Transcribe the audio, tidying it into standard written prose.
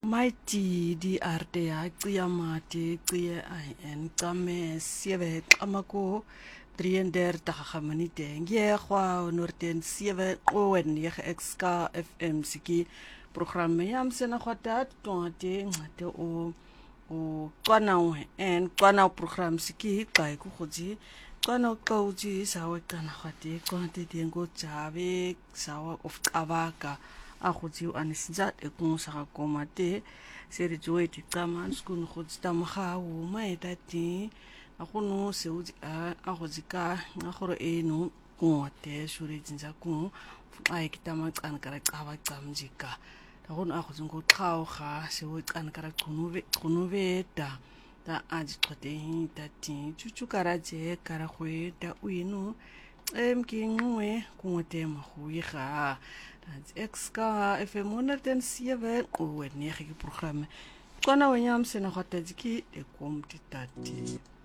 Mighty di arte ya cia mate cia en tame sieve amako 33 gaminute nge gwa norten 7 o en XK FM siki programme yam sena khata tonte ngate o qwana en qwana program siki kai ku khoji qwana qauji sawe kana khate qante tengo jabe sawa of qabaka a khoji anisjat e ku sa komate seri joe ti taman skun khoji tamha o mai tati a khono se uji a khoji ka a khoro eno kote shuri jinja ku ai kitama qan kara qaba qamjika ta khono a khoji ngo qhaw kha se o qan kara qunube ta aji qote tati chuchu karaje kara khwe ta uinu ki ngwe kungote mahuye kha XK FM 107 o ne ge programme kona wenyam sena khata diki e kom titati